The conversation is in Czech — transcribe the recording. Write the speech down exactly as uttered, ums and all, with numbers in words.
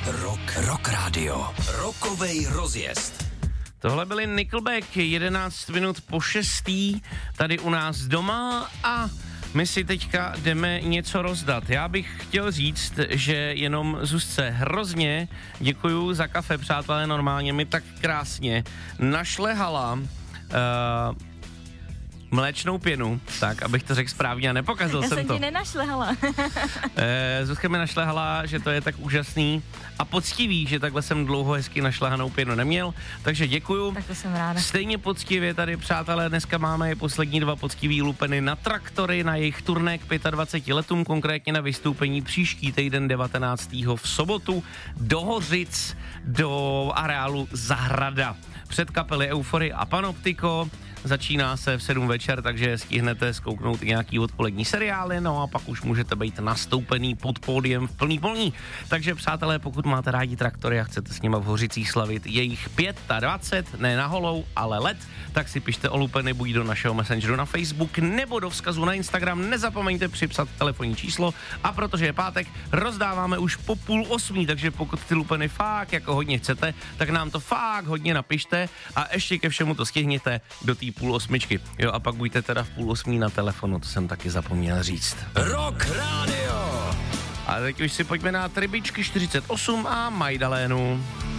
Rock, Rock Radio. Rockovej rozjezd. Tohle byly Nickelback, jedenáct minut po šestý, tady u nás doma a my si teďka jdeme něco rozdat. Já bych chtěl říct, že jenom Zuzce hrozně děkuju za kafe, přátelé, normálně mi tak krásně našlehala uh, mléčnou pěnu, tak, abych to řekl správně a nepokazil Já jsem, jsem to. ti nenašlehala. e, Zuzka mi našlehala, že to je tak úžasný a poctivý, že takhle jsem dlouho hezky našlehanou pěnu neměl, takže děkuju. Tak to jsem ráda. Stejně poctivě tady, přátelé, dneska máme poslední dva poctivý lupeny na traktory, na jejich turné k dvaceti pěti letům, konkrétně na vystoupení příští týden devatenáctého v sobotu do Hořic, do areálu Zahrada. Před kapely Eufory a Panoptiko. Začíná se v sedm večer, takže stihnete zkouknout i nějaký odpolední seriály, no a pak už můžete být nastoupený pod pódiem v plný polní. Takže přátelé, pokud máte rádi traktory a chcete s nima v Hořicích slavit jejich dvacet pět, ne na holou, ale let, tak si pište o lupeny buď do našeho messengeru na Facebook nebo do vzkazu na Instagram. Nezapomeňte připsat telefonní číslo a protože je pátek, rozdáváme už po půl osmí, takže pokud ty lupeny fakt jako hodně chcete, tak nám to fakt hodně napište a ještě ke všemu to stihněte do té půl osmičky. Jo, a pak buďte teda v půl osmí na telefonu, to jsem taky zapomněl říct. Rock Radio. A teď už si pojďme na Tribičky čtyřicet osm a Majdalénu.